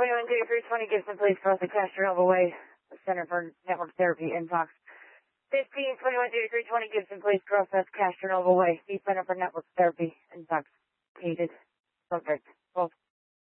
1521-320 Gibson, please cross the Castronova Way, the Center for Network Therapy inbox. 1521-320 Gibson, please cross the Castronova Way, the Center for Network Therapy inbox. Needed. Subject. Both